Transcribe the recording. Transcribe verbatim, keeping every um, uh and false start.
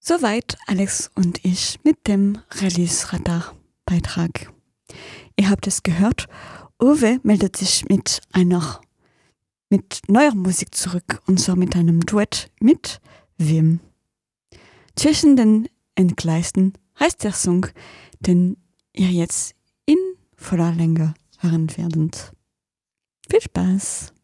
Soweit Alex und ich mit dem Release-Radar-Beitrag. Ihr habt es gehört, Uwe meldet sich mit einer mit neuer Musik zurück, und zwar mit einem Duett mit Wim. Zwischen den Entgleisten heißt der Song, den ihr jetzt in voller Länge hören werdet. Viel Spaß!